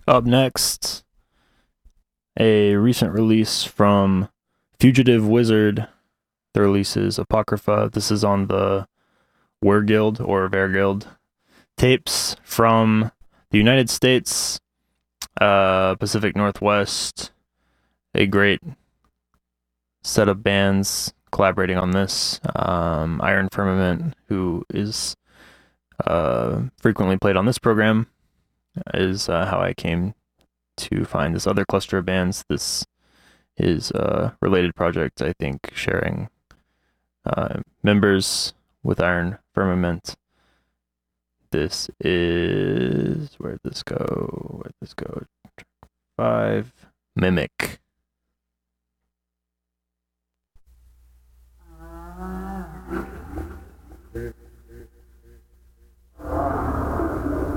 Up next, a recent release from Fugitive Wizard. The release is Apocrypha. This is on the Wergild or Vergild tapes from the United States, Pacific Northwest. A great set of bands collaborating on this. Iron Firmament, who is frequently played on this program, is how I came to find this other cluster of bands. This is a related project, I think, sharing members with Iron Firmament. This is, where'd this go?